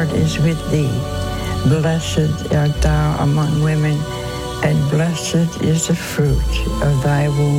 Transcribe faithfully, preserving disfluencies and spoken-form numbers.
Lord is with thee. Blessed art thou among women, and blessed is the fruit of thy womb,